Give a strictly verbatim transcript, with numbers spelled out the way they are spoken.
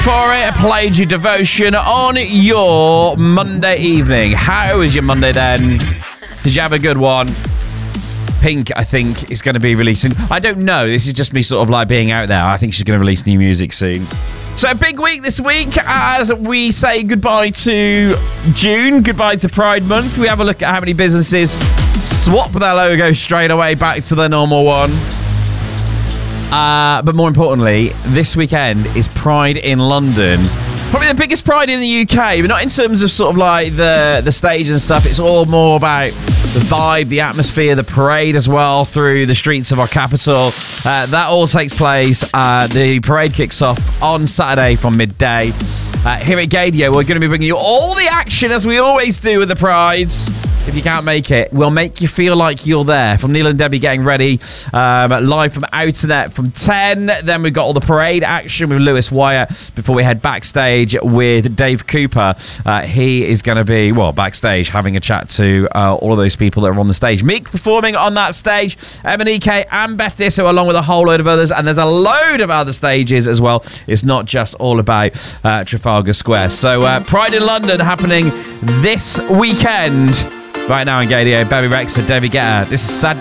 For it, I played you Devotion on your Monday evening. How was your Monday then? Did you have a good one? Pink, I think, is going to be releasing. I don't know. This is just me sort of like being out there. I think she's going to release new music soon. So a big week this week as we say goodbye to June, goodbye to Pride Month. We have a look at how many businesses swap their logo straight away back to their normal one. Uh, but more importantly, this weekend is Pride in London. Probably the biggest Pride in the U K, but not in terms of sort of like the, the stage and stuff. It's all more about the vibe, the atmosphere, the parade as well through the streets of our capital. Uh, that all takes place. Uh, the parade kicks off on Saturday from midday. Uh, here at Gadio, we're going to be bringing you all the action as we always do with the Prides. If you can't make it, we'll make you feel like you're there. From Neil and Debbie getting ready, um, live from Outernet from ten. Then we've got all the parade action with Lewis Wyatt before we head backstage with Dave Cooper. Uh, he is going to be, well, backstage having a chat to uh, all of those people that are on the stage. Meek performing on that stage, M and E K and Beth Disso along with a whole load of others. And there's a load of other stages as well. It's not just all about uh, Trafalgar Square. So uh, Pride in London happening this weekend. Right now in Gadio, Baby Rex and David Guetta. This is Sad